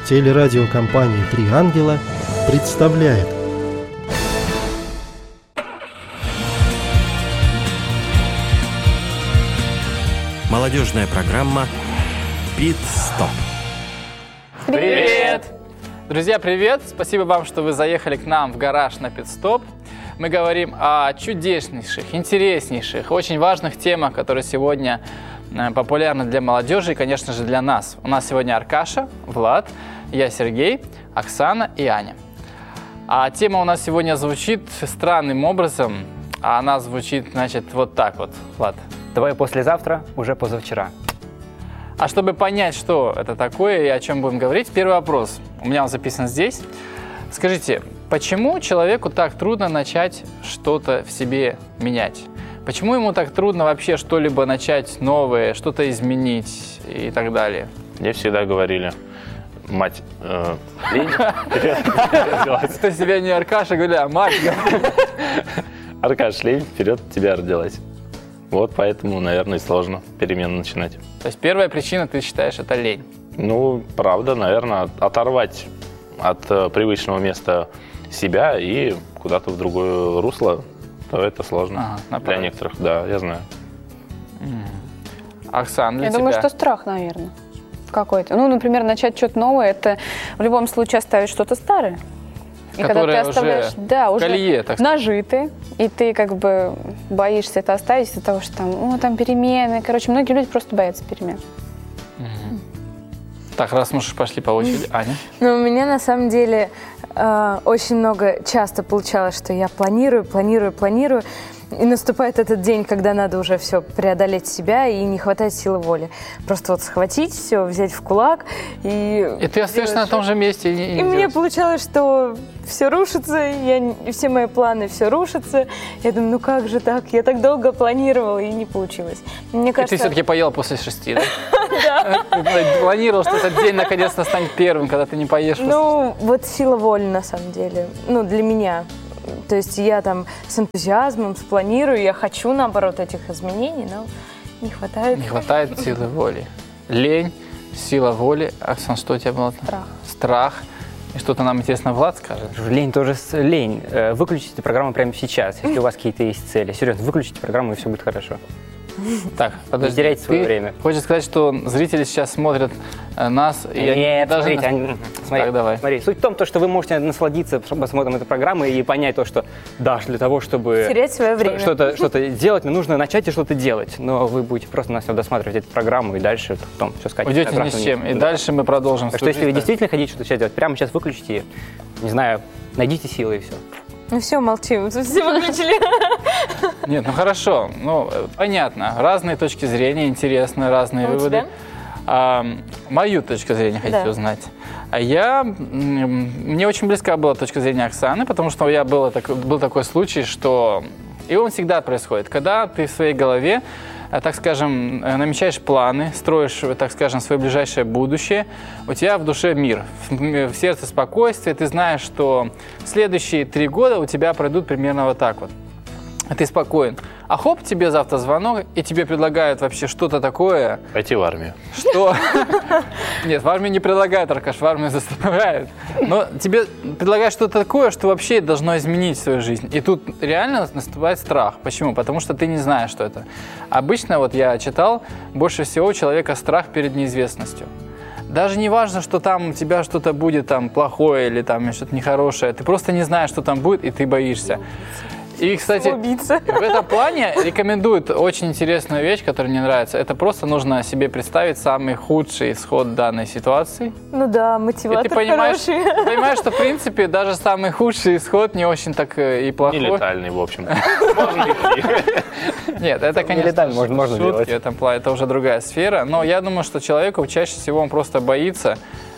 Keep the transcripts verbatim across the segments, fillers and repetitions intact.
Телерадиокомпания «Три ангела» представляет. Молодежная программа «Пит-стоп». Привет! Друзья, привет! Спасибо вам, что вы заехали к нам в гараж на «Пит-стоп». Мы говорим о чудеснейших, интереснейших, очень важных темах, которые сегодня популярны для молодежи и, конечно же, для нас. У нас сегодня Аркаша, Влад, я Сергей, Оксана и Аня. А тема у нас сегодня звучит странным образом, а она звучит, значит, вот так вот, Влад. Давай послезавтра, уже позавчера. А чтобы понять, что это такое и о чем будем говорить, первый вопрос. У меня он записан здесь. Скажите, почему человеку так трудно начать что-то в себе менять? Почему ему так трудно вообще что-либо начать новое, что-то изменить и так далее? Мне всегда говорили, мать, э, лень, Кто себя не Аркаша, говорили, а мать. Аркаш, лень, вперед, тебя родилась. Вот поэтому, наверное, сложно перемены начинать. То есть первая причина, ты считаешь, это лень? Ну, правда, наверное, оторвать от э, привычного места себя и куда-то в другое русло, то это сложно. Ага, для некоторых, да, я знаю. Mm. Оксана, для Я тебя? думаю, что страх, наверное, какой-то. Ну, например, начать что-то новое, это в любом случае оставить что-то старое. И когда ты оставляешь, уже да, уже колье, так нажитый, и ты как бы боишься это оставить из-за того, что там, ну, там перемены. Короче, многие люди просто боятся перемен. Угу. Так, раз мы уж пошли по очереди, Аня. Ну, у меня на самом деле э, очень много, часто получалось, что я планирую, планирую, планирую, и наступает этот день, когда надо уже все преодолеть себя, и не хватает силы воли. Просто вот схватить все, взять в кулак и... И ты остаешься на том же месте. И, и, и мне получалось, что все рушится, я, и все мои планы, все рушится. Я думаю, ну как же так? Я так долго планировала, и не получилось. Мне кажется... И ты все-таки поела после шести, да? Да. Ты планировал, что этот день наконец-то станет первым, когда ты не поешь. Ну, вот сила воли, на самом деле. Ну, для меня. То есть я там с энтузиазмом спланирую, я хочу, наоборот, этих изменений, но не хватает. Не хватает силы воли. Лень, сила воли. Оксан, что у тебя было? Страх. Страх. И что-то нам интересно Влад скажет. Лень тоже лень. Выключите программу прямо сейчас, если у вас какие-то есть цели. Серьезно, выключите программу, и все будет хорошо. Так, подожди. Не теряйте свое ты время. Хочешь сказать, что зрители сейчас смотрят э, нас? И Нет, они даже... смотрите, они... смотри, так, давай. смотри, суть в том, что вы можете насладиться просмотром этой программы и понять то, что да, для того, чтобы терять свое время. Что-то, что-то делать, мне нужно начать и что-то делать. Но вы будете просто на все досматривать эту программу и дальше потом все скачать. Уйдете ни с чем. И да. Дальше мы продолжим. Так что если вы действительно хотите что-то сейчас делать, прямо сейчас выключите, не знаю, найдите силы и все. Ну все, молчим, все выключили. Нет, ну хорошо, ну понятно, разные точки зрения, интересные, разные а выводы. А, мою точку зрения хотите да. узнать? А я, мне очень близка была точка зрения Оксаны, потому что я был, был такой случай, что, и он всегда происходит, когда ты в своей голове, так скажем, намечаешь планы, строишь, так скажем, свое ближайшее будущее, у тебя в душе мир, в сердце спокойствие, ты знаешь, что следующие три года у тебя пройдут примерно вот так вот. Ты спокоен. А хоп, тебе завтра звонок, и тебе предлагают вообще что-то такое. Пойти в армию. Что? Нет, в армию не предлагают, Аркаш, в армию заставляют. Но тебе предлагают что-то такое, что вообще должно изменить свою жизнь. И тут реально наступает страх. Почему? Потому что ты не знаешь, что это. Обычно, вот я читал, больше всего у человека страх перед неизвестностью. Даже не важно, что там у тебя что-то будет там плохое или там что-то нехорошее. Ты просто не знаешь, что там будет, и ты боишься. И, кстати, в этом плане рекомендуют очень интересную вещь, которая мне нравится. Это просто нужно себе представить самый худший исход данной ситуации. Ну да, мотиватор и ты понимаешь, хороший. понимаешь, что, в принципе, даже самый худший исход не очень так и плохой. Не летальный, в общем. Можно идти. Нет, это, конечно, можно, можно шутки, это, это уже другая сфера. Но я думаю, что человеку чаще всего он просто боится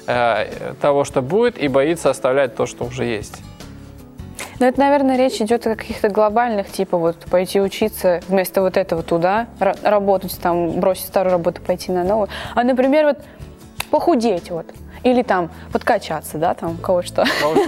э, того, что будет, и боится оставлять то, что уже есть. Ну, это, наверное, речь идет о каких-то глобальных, типа вот пойти учиться вместо вот этого туда, работать, там, бросить старую работу, пойти на новую. А, например, вот похудеть, вот. Или там подкачаться, да, там, кого что.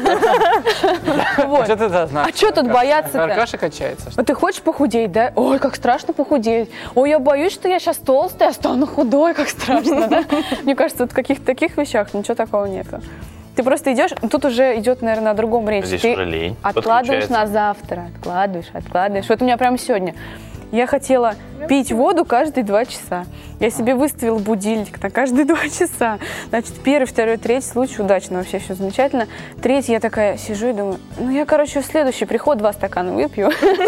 Вот. Что ты знаешь? А что тут бояться-то? Аркаша качается. Вот ты хочешь похудеть, да? Ой, как страшно похудеть. Ой, я боюсь, что я сейчас толстая, а стану худой, как страшно, да? Мне кажется, вот в каких-то таких вещах ничего такого нету. Ты просто идешь, тут уже идет, наверное, о другом речь. Здесь ты уже лень откладываешь на завтра, откладываешь, откладываешь. Вот у меня прямо сегодня. Я хотела пить воду каждые два часа. Я себе выставила будильник на каждые два часа. Значит, первый, второй, третий случай удачно, вообще все замечательно. Третий, я такая сижу и думаю, ну я, короче, в следующий приход два стакана выпью.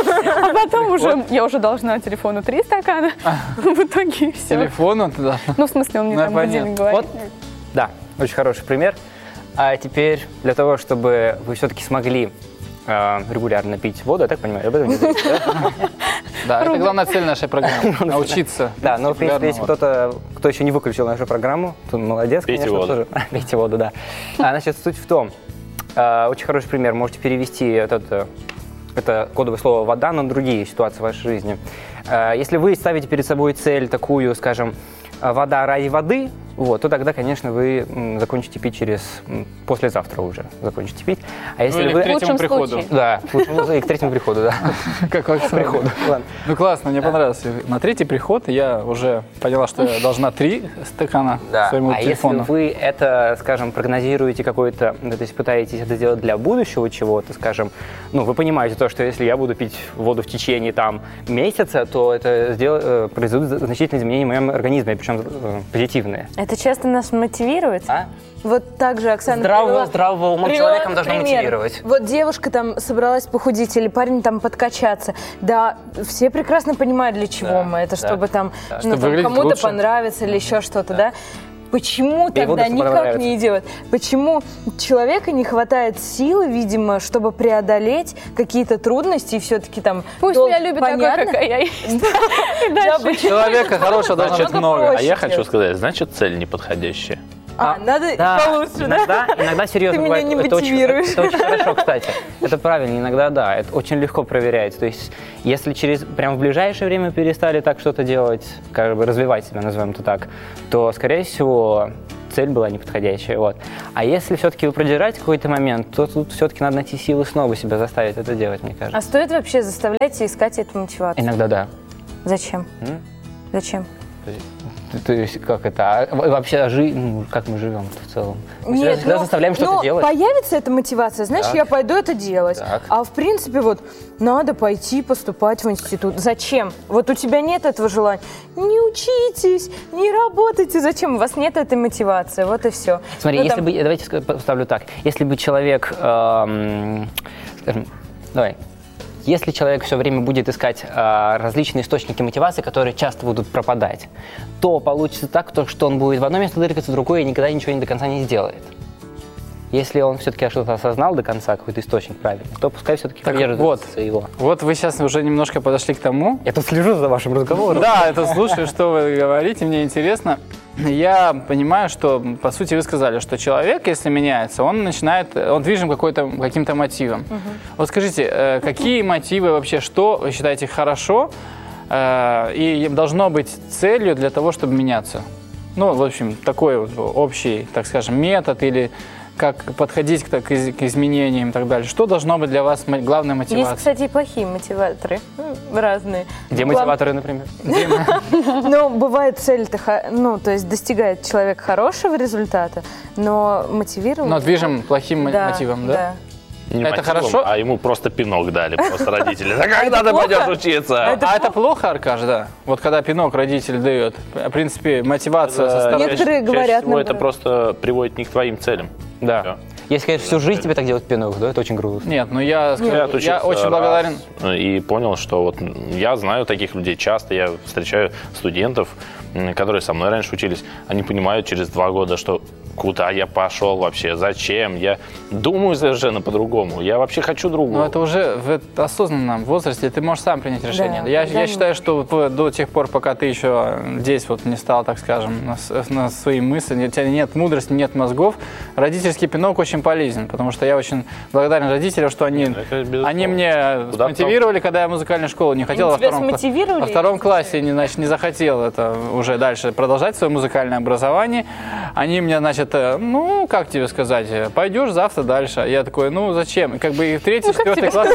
А потом уже, я уже должна телефону три стакана. В итоге все. Телефону туда? Ну, в смысле, он мне там будильник говорит. Да, очень хороший пример. А теперь для того, чтобы вы все-таки смогли э, регулярно пить воду, я так понимаю, об этом не говорите, да? Да, это главная цель нашей программы – научиться. Да, но в принципе, если кто-то, кто еще не выключил нашу программу, то молодец, Пейте конечно, воду. тоже. Пейте воду, да. А, значит, суть в том, э, очень хороший пример, можете перевести этот, это кодовое слово «вода» на другие ситуации в вашей жизни. Э, если вы ставите перед собой цель такую, скажем, вода ради воды, вот, то тогда, конечно, вы м, закончите пить через м, послезавтра уже закончите пить. А если Ну, или вы к третьему приходу. да, и к третьему приходу, да. Как к приходу. Ладно. Ну классно, мне понравилось. На третий приход я уже поняла, что я должна три стакана Да. своему А телефону. если вы это, скажем, прогнозируете какой-то, то есть пытаетесь это сделать для будущего чего-то, скажем, ну, вы понимаете то, что если я буду пить воду в течение там месяца, то это сдел... произойдут значительные изменения в моем организме, причем э, позитивные. Это часто нас мотивирует. А? Вот так же Оксана Здравого, привела- здравого ума привела человеком должно пример. мотивировать. Вот девушка там собралась похудеть, или парень там подкачаться. Да, все прекрасно понимают, для чего Да, мы. Это да. чтобы там, Да. ну, Чтобы там выглядеть кому-то лучше. понравится или еще что-то, да? Почему И воду тогда чтобы никак понравится. не идет? Почему человека не хватает силы, видимо, чтобы преодолеть какие-то трудности и все-таки там... Пусть дол- меня любит понятно? такой, какая я есть. Да, почему? Человека хорошего должно быть Значит, много. А я проще хочу делать. сказать, значит, цель неподходящая. А, надо Да, получше, да? иногда, иногда серьезно Ты меня бывает. не это, очень, мотивируешь. это очень хорошо, кстати. Это правильно, иногда да, это очень легко проверяется. То есть, если через прям в ближайшее время перестали так что-то делать, как бы развивать себя, назовем это так, то, скорее всего, цель была неподходящая. Вот. А если все-таки вы продержите какой-то момент, то тут все-таки надо найти силы снова себя заставить это делать, мне кажется. А стоит вообще заставлять и искать эту мотивацию? Иногда да. Зачем? М? Зачем? То, то есть, как это? А вообще, жи... ну, как мы живем в целом? Мы Нет, всегда но- заставляем что-то но делать. появится эта мотивация, знаешь, Так. я пойду это делать. Так. А в принципе, вот, надо пойти поступать в институт. Зачем? Вот у тебя нет этого желания. Не учитесь, не работайте. Зачем? У вас нет этой мотивации. Вот и все. Смотри, Ну, если там- бы, давайте ска- поставлю так, если бы человек, эм, скажем, давай, если человек все время будет искать э, различные источники мотивации, которые часто будут пропадать, то получится так, то, что он будет в одно место дыркаться, в другое и никогда ничего не до конца не сделает. Если он все-таки что-то осознал до конца, какой-то источник правильный, то пускай все-таки Так придерживается вот. его. Вот вы сейчас уже немножко подошли к тому. Я тут слежу за вашим разговором. Да, это слушаю, что вы говорите, мне интересно. Я понимаю, что, по сути, вы сказали, что человек, если меняется, он начинает, он движим какой-то, каким-то мотивом. Вот скажите, э, какие мотивы вообще, что вы считаете хорошо э, и должно быть целью для того, чтобы меняться? Ну, в общем, такой вот общий, так скажем, метод или как подходить к, так, из- к изменениям и так далее. Что должно быть для вас мо- главной Есть, мотивацией? кстати, и плохие мотиваторы. М, Разные. Где Глав- мотиваторы, например? Но бывает цель-то, ха- ну, то есть достигает человек хорошего результата, но мотивирован. Но движем плохим мо- Да, мотивом, да? Не Это мотивом, хорошо? а ему просто пинок дали, просто родители. Да когда ты плохо? пойдешь учиться? А это плохо, Аркаш, да? Вот когда пинок родитель дает, в принципе, мотивация со стороны. Некоторые Чаще говорят, всего это наоборот. просто приводит не к твоим целям. Да. Всё. Если, конечно, всю жизнь тебе так делать пинок, да, это очень грустно. Нет, ну я, скажу, Я я, отучился очень благодарен. раз и понял, что вот я знаю таких людей часто, я встречаю студентов, м, которые со мной раньше учились, они понимают через два года, что куда я пошел вообще, зачем, я думаю совершенно по-другому, я вообще хочу другого. Но это уже в это- осознанном возрасте ты можешь сам принять решение. Да, я да, я считаю, что в- до тех пор, пока ты еще здесь вот не стал, так скажем, на, с- на свои мысли, у тебя нет мудрости, нет мозгов, родительский пинок очень полезен, потому что я очень благодарен родителям, что они, Нет, это безусловно. они мне Куда мотивировали, когда я в музыкальную школу не хотел, Они во тебя втором, кла- смотивировали? во втором классе не, значит, не захотел это уже уже дальше продолжать свое музыкальное образование. Они мне, значит, ну, как тебе сказать, пойдешь завтра дальше. Я такой, ну, зачем? И как бы и в третий, Ну, как четвертый тебе класс...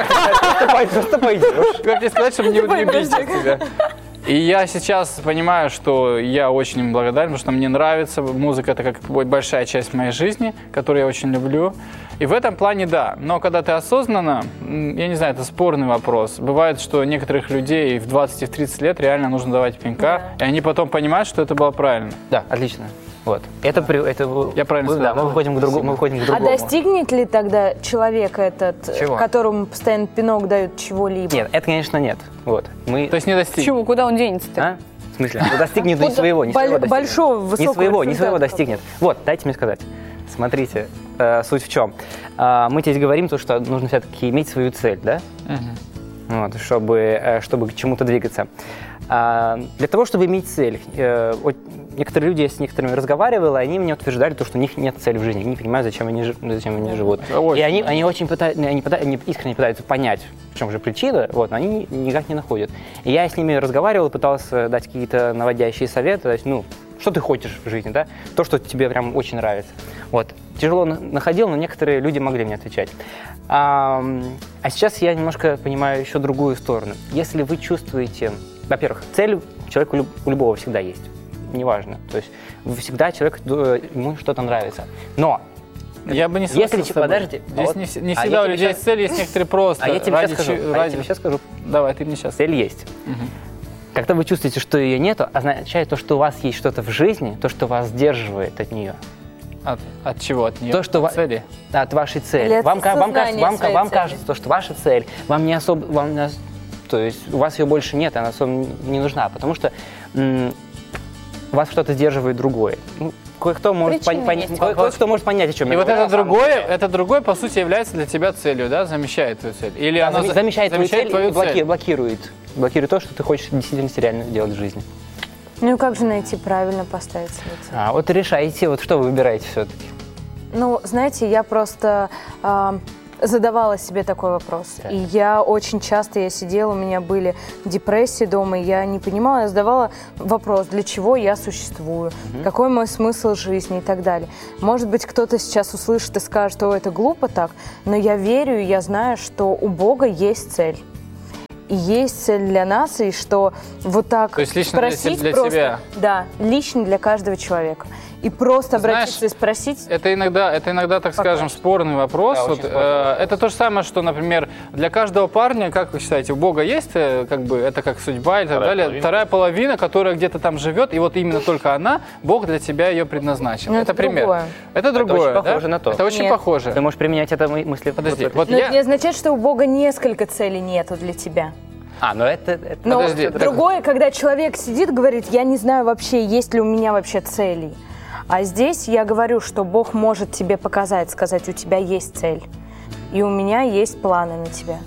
Просто пойдешь. Как тебе сказать, чтобы не влюбить в тебя? И я сейчас понимаю, что я очень им благодарен, потому что мне нравится музыка, это как большая часть моей жизни, которую я очень люблю. И в этом плане да. Но когда ты осознанно, я не знаю, это спорный вопрос. Бывает, что некоторых людей в двадцать-тридцать лет реально нужно давать пинка, Да. и они потом понимают, что это было правильно. Да, отлично. Вот. Это, при- это Я правильно мы, сказал, да, мы да? выходим к другому. Мы выходим к А другому. достигнет ли тогда человек этот, Чего? которому постоянно пинок дают чего-либо? Нет, это, конечно, нет. Вот. Мы... То есть не достиг. Чего, куда он денется-то? А? В смысле? Ну, достигнет не Куда? своего, не Боль- своего достигнет. большого, Не высокого своего, не результата своего достигнет. Вот, дайте мне сказать. Смотрите, э, суть в чем. Э, мы здесь говорим, то, что нужно все-таки иметь свою цель, да? Вот, чтобы, э, чтобы к чему-то двигаться. А, для того, чтобы иметь цель, э, вот некоторые люди, я с некоторыми разговаривал, и они мне утверждали, то, что у них нет цели в жизни, они не понимают, зачем они, жи- зачем они живут. Очень И они, они очень пытаются, они, пыта- они искренне пытаются понять, в чем же причина, вот, но они никак не находят. И я с ними разговаривал, пытался дать какие-то наводящие советы, то есть, ну, что ты хочешь в жизни, да? То, что тебе прям очень нравится. Вот. Тяжело на- находил, но некоторые люди могли мне отвечать. А, а сейчас я немножко понимаю еще другую сторону. Если вы чувствуете, во-первых, цель у человека люб- у любого всегда есть, неважно. То есть всегда человек, э, ему что-то нравится. Но Я бы не Если согласился че- с тобой. подожди, а Здесь вот- не, вс- не а всегда я у тебе людей щас- есть цель, есть некоторые просто. а я тебе ради сейчас скажу, чё- а я ради- тебе сейчас скажу, Давай, ты мне сейчас. цель есть. Когда вы чувствуете, что ее нету, означает то, что у вас есть что-то в жизни, то, что вас сдерживает от нее. От, от чего? От нее? То, что от ва- цели? От вашей цели. Или от вам, ка- вам, кажется, осознания вам, ка- своей вам цели. кажется, то, что ваша цель, вам не особо, вам не ос- то есть у вас ее больше нет, она особо не нужна, потому что м, вас что-то сдерживает другое. Ну, кое-кто может, Причины пон- есть. понять, кое- кое-кто может понять, о чем И я вот говорю. это другое, это другое, по сути, является для тебя целью, да? Замещает твою цель. Или оно Зам- за- замещает, твою цель твою и блоки- цель. блокирует. Блокирует то, что ты хочешь в действительности реально делать в жизни. Ну и как же найти правильно поставить свою цель? А вот решайте, вот что вы выбираете все-таки. Ну, знаете, я просто а, задавала себе такой вопрос. Так. И я очень часто, я сидела, у меня были депрессии дома, и я не понимала, я задавала вопрос, для чего я существую, какой мой смысл жизни и так далее. Может быть, кто-то сейчас услышит и скажет, что это глупо так, но я верю, и я знаю, что у Бога есть цель. И есть цель для нас, и что вот так То есть лично для спросить се- для просто, тебя? Да, лично для каждого человека. И просто Знаешь, обратиться и спросить. Это иногда, это иногда, так скажем, спорный вопрос. Да, Вот, очень спорный э, это то же самое, что, например, для каждого парня, как вы считаете, у Бога есть, э, как бы, это как судьба и так Вторая далее, половина. вторая половина, которая где-то там живет, и вот именно только она, Бог для тебя ее предназначил. Ну, это это пример. другое. Это другое, очень да? похоже на то. Это очень Нет. похоже. Ты можешь применять это мы- мысли. Подожди, вот Но я... это не означает, что у Бога несколько целей нету для тебя. А, ну это... это- Но Подожди, другое, когда человек сидит, говорит, я не знаю вообще, есть ли у меня вообще целей. А здесь я говорю, что Бог может тебе показать, сказать, у тебя есть цель. И у меня есть планы на тебя.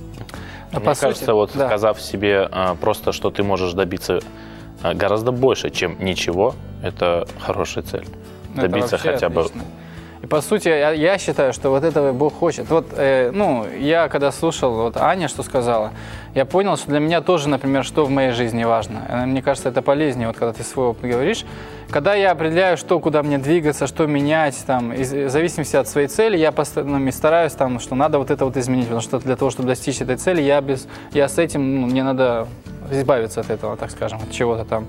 А Мне по сути, кажется, вот да. сказав себе а, просто, что ты можешь добиться а, гораздо больше, чем ничего, это хорошая цель. Ну, это Добиться вообще хотя бы... отлично. И по сути, я, я считаю, что вот этого Бог хочет. Вот, э, ну, я когда слушал вот Аня, что сказала, я понял, что для меня тоже, например, что в моей жизни важно. Э, Мне кажется, это полезнее, вот когда ты свой опыт говоришь. Когда я определяю, что, куда мне двигаться, что менять, там, из- в зависимости от своей цели, я постоянно стараюсь, там, что надо вот это вот изменить, потому что для того, чтобы достичь этой цели, я, без, я с этим, ну, мне надо избавиться от этого, так скажем, от чего-то там.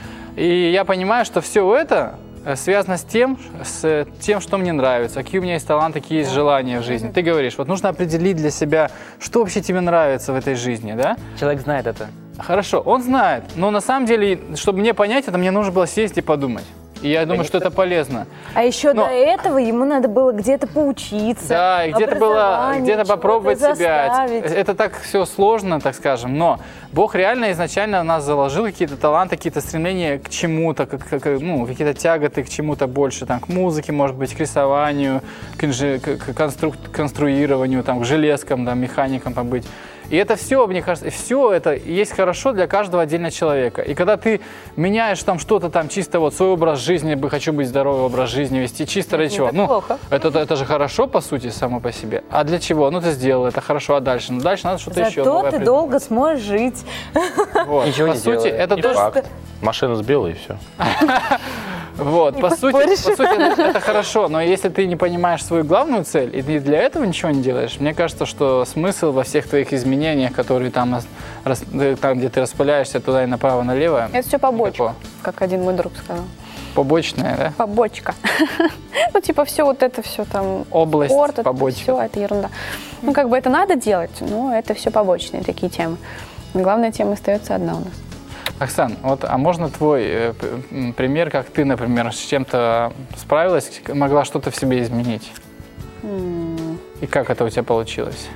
И я понимаю, что все это связано с тем, с тем, что мне нравится, какие у меня есть таланты, какие есть желания в жизни. Ты говоришь, вот нужно определить для себя, что вообще тебе нравится в этой жизни, да? Человек знает это. Хорошо, он знает, но на самом деле, чтобы мне понять это, мне нужно было сесть и подумать. И я думаю, что это полезно. А еще Но- до этого ему надо было где-то поучиться. Да, и где-то было, образование, где-то чего-то попробовать себя. заставить. Это так все сложно, так скажем, но Бог реально изначально в нас заложил какие-то таланты, какие-то стремления к чему-то, как, как, ну, какие-то тяготы к чему-то больше, там, к музыке, может быть, к рисованию, к, инжи- к- к конструк- конструированию, там, к железкам, да, механикам побыть. И это все, мне кажется, все это есть хорошо для каждого отдельного человека. И когда ты меняешь там что-то там, чисто вот свой образ жизни, я бы хочу быть здоровый образ жизни вести, чисто ради чего? Ну, это, это же хорошо, по сути, само по себе. А для чего? Ну, ты сделал это хорошо, а дальше? Ну, дальше надо что-то еще. Зато ты долго сможешь жить. Вот. Ничего по не сути, делая. это И тоже... факт. Машину сбила и все. Вот, по сути, по сути это, это хорошо, но если ты не понимаешь свою главную цель, и ты для этого ничего не делаешь, мне кажется, что смысл во всех твоих изменениях, которые там, рас, там где ты распыляешься туда и направо, налево... Это все побочка, никакого. как один мой друг сказал. Побочное, да? Побочка. Ну, типа, все вот это все там... Область спорт, побочек. Все, это ерунда. Ну, как бы это надо делать, но это все побочные такие темы. Главная тема остается одна у нас. Оксан, вот, а можно твой э, пример, как ты, например, с чем-то справилась, могла что-то в себе изменить? Mm. И как это у тебя получилось?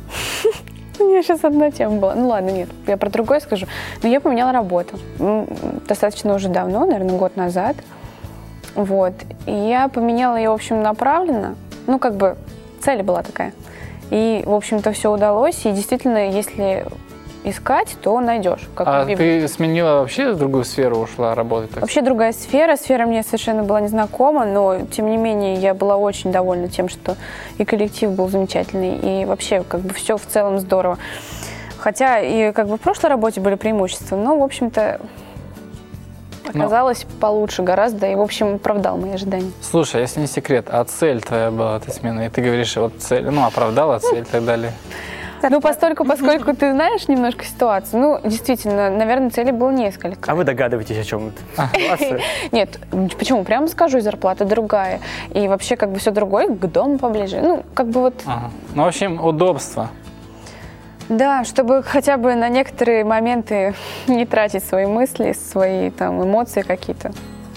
У меня сейчас одна тема была. Ну ладно, нет, я про другое скажу. Но я поменяла работу. Достаточно уже давно, наверное, год назад. Вот. И я поменяла ее, в общем, направленно. Ну, как бы цель была такая. И, в общем-то, все удалось. И действительно, если... искать, то найдешь. Как а ты сменила вообще в другую сферу, ушла работать? Так? Вообще другая сфера. Сфера мне совершенно была незнакома, но, тем не менее, я была очень довольна тем, что и коллектив был замечательный, и вообще как бы все в целом здорово. Хотя и как бы в прошлой работе были преимущества, но, в общем-то, оказалось но... получше гораздо, и, в общем, оправдал мои ожидания. Слушай, если не секрет, а цель твоя была этой смены? И ты говоришь, вот цель, ну, оправдала цель и так далее. Ну, постольку, поскольку ты знаешь немножко ситуацию, ну, действительно, наверное, целей было несколько. А вы догадываетесь, о чем это? Нет, почему? Прямо скажу, зарплата другая. И вообще, как бы все другое, к дому поближе. Ну, как бы вот... Ну, в общем, удобство. Да, чтобы хотя бы на некоторые моменты не тратить свои мысли, свои там эмоции какие-то.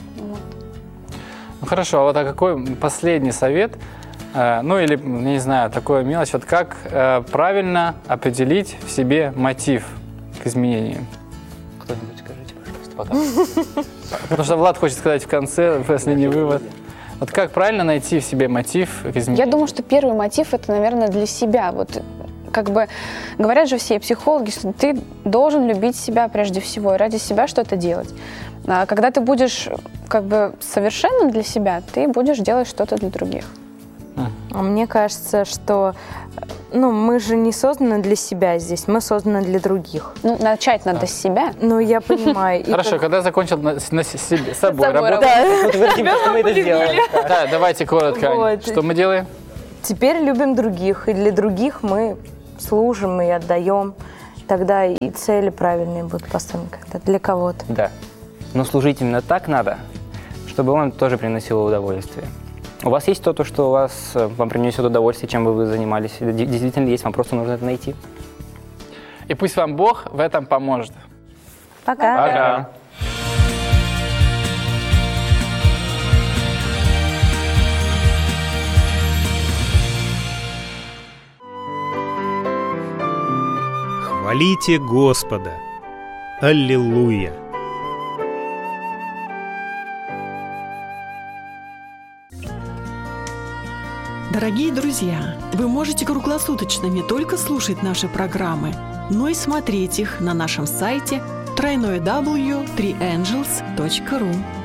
Ну, хорошо, а вот а какой последний совет... Ну или, не знаю, такое мелочь, вот как э, правильно определить в себе мотив к изменениям? Кто-нибудь скажите, пожалуйста, пока. Потому что Влад хочет сказать в конце последний вывод. Вот как правильно найти в себе мотив к изменениям? Я думаю, что первый мотив – это, наверное, для себя. Вот как бы говорят же все психологи, что ты должен любить себя прежде всего и ради себя что-то делать. А когда ты будешь как бы совершенным для себя, ты будешь делать что-то для других. А мне кажется, что ну, мы же не созданы для себя здесь, мы созданы для других. Ну, начать надо с себя. Ну, я понимаю. Хорошо, когда закончил на себе, с собой работать. Да, мы это сделали. Да, давайте коротко. Что мы делаем? Теперь любим других, и для других мы служим и отдаем. Тогда и цели правильные будут поставлены когда для кого-то. Да. Но служить именно так надо, чтобы вам тоже приносило удовольствие. У вас есть то, что у вас, вам принесет удовольствие, чем бы вы занимались? Действительно есть, вам просто нужно это найти. И пусть вам Бог в этом поможет. Пока. Пока. Хвалите Господа! Аллилуйя! Дорогие друзья, вы можете круглосуточно не только слушать наши программы, но и смотреть их на нашем сайте дабл ю дабл ю дабл ю точка три энджелс точка ру.